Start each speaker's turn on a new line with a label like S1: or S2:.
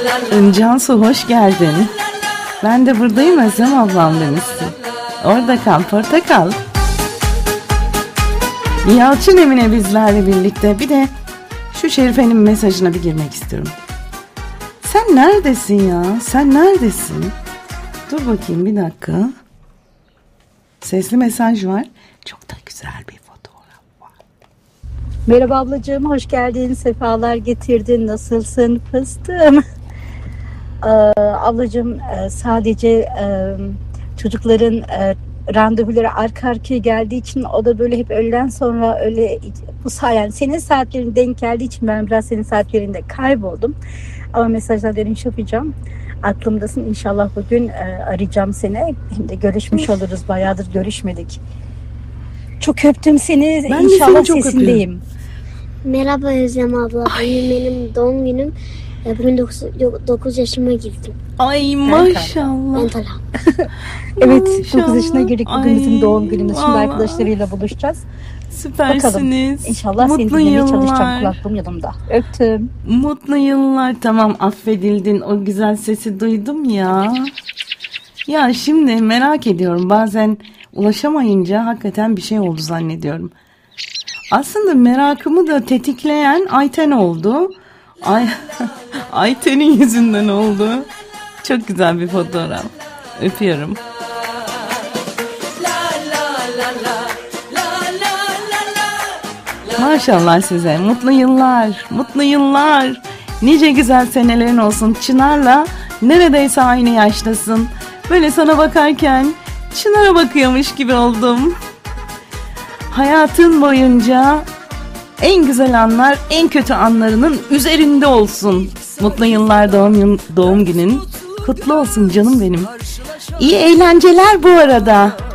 S1: Cansu hoş geldin. Ben de buradayım Özlem ablam demişsin. Orada kal portakal. Yalçın Emine bizlerle birlikte. Bir de şu Şerife'nin mesajına bir girmek istiyorum. Sen neredesin ya? Sen neredesin? Dur bakayım bir dakika. Sesli mesaj var. Çok da güzel bir fotoğraf var.
S2: Merhaba ablacığım, hoş geldin. Sefalar getirdin. Nasılsın fıstığım? Ablacığım sadece çocukların randevuları arka arkaya geldiği için o da böyle hep öğleden sonra öyle bu yani senin saatlerin denk geldiği için ben biraz senin saatlerinde kayboldum. Ama mesajla dönüş yapacağım. Aklımdasın. İnşallah bugün arayacağım seni. Hem de görüşmüş oluruz. Bayağıdır görüşmedik. Çok öptüm seni.
S1: Ben
S2: İnşallah
S1: seni
S2: sesindeyim.
S3: Merhaba Özlem abla. Bugün benim doğum günüm. Bugün 9 yaşıma girdim.
S1: Ay maşallah.
S3: Ben Talha.
S2: Evet,
S1: Maşallah.
S2: 9 yaşına girdik. Bugün
S1: Ay,
S2: bizim doğum günümüz. Şimdi
S1: vallahi.
S2: arkadaşlarıyla buluşacağız.
S1: Süpersiniz.
S2: Bakalım. İnşallah seni
S1: Mutlu
S2: dinlemeye çalışacağım.
S1: yıllar.
S2: Kulaklığım yanımda. Öptüm.
S1: Mutlu yıllar. Tamam, affedildin. O güzel sesi duydum ya. Ya şimdi merak ediyorum. Bazen ulaşamayınca hakikaten bir şey oldu zannediyorum. Aslında merakımı da tetikleyen Ayten oldu. Ayten'in yüzünden oldu. Çok güzel bir fotoğraf. Öpüyorum. Maşallah size. Mutlu yıllar. Mutlu yıllar. Nice güzel senelerin olsun. Çınar'la neredeyse aynı yaştasın. Böyle sana bakarken Çınar'a bakıyormuş gibi oldum. Hayatın boyunca en güzel anlar, en kötü anlarının üzerinde olsun. Mutlu yıllar, doğum günün kutlu olsun canım benim. İyi eğlenceler bu arada.